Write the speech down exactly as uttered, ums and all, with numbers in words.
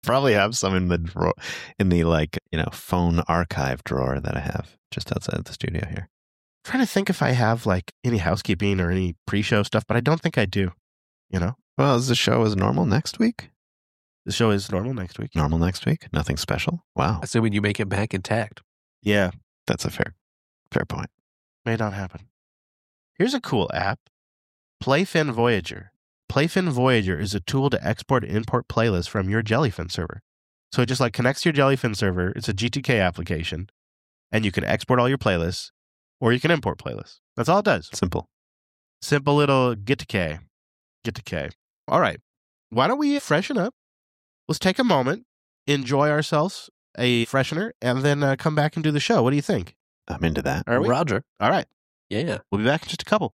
Probably have some in the drawer, in the like, you know, phone archive drawer that I have just outside the studio here. I'm trying to think if I have like any housekeeping or any pre-show stuff, but I don't think I do. You know? Well, is the show as normal next week? The show is normal next week. Normal next week? Nothing special? Wow. Assuming you make it back intact. Yeah. That's a fair, fair point. May not happen. Here's a cool app. Playfin Voyager. Playfin Voyager is a tool to export and import playlists from your Jellyfin server. So it just like connects to your Jellyfin server. It's a G T K application, and you can export all your playlists, or you can import playlists. That's all it does. Simple. Simple little get to K. Get to K. All right. Why don't we freshen up? Let's take a moment, enjoy ourselves a freshener, and then uh, come back and do the show. What do you think? I'm into that. Are we? Roger. All right. Yeah. We'll be back in just a couple.